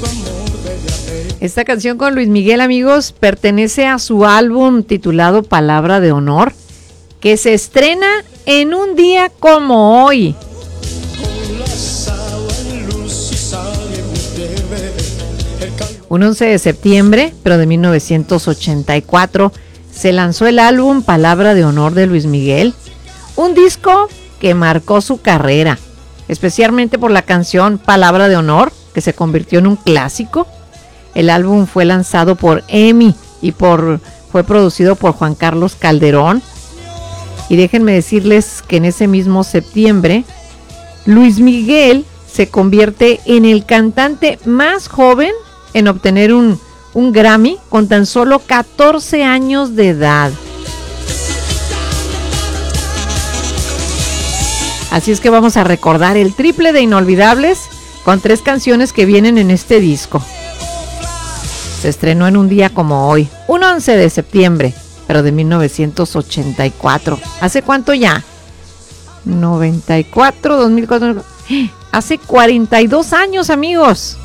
Esta canción con Luis Miguel, amigos, pertenece a su álbum titulado Palabra de Honor, que se estrena en un día como hoy. Un 11 de septiembre, pero de 1984, se lanzó el álbum Palabra de Honor de Luis Miguel, un disco que marcó su carrera, especialmente por la canción Palabra de Honor, que se convirtió en un clásico. El álbum fue lanzado por EMI y fue producido por Juan Carlos Calderón. Y déjenme decirles que en ese mismo septiembre, Luis Miguel se convierte en el cantante más joven en obtener un Grammy con tan solo 14 años de edad. Así es que vamos a recordar el triple de inolvidables con 3 canciones que vienen en este disco. Se estrenó en un día como hoy, un 11 de septiembre, pero de 1984. ¿Hace cuánto ya? 94, 2004. Hace 42 años, amigos.